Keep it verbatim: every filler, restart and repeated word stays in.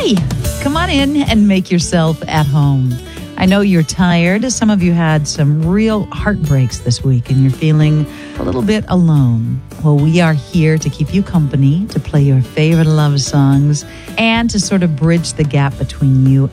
Hi, come on in and make yourself at home. I know you're tired. Some of you had some real heartbreaks this week and you're feeling a little bit alone. Well, we are here to keep you company, to play your favorite love songs, and to sort of bridge the gap between you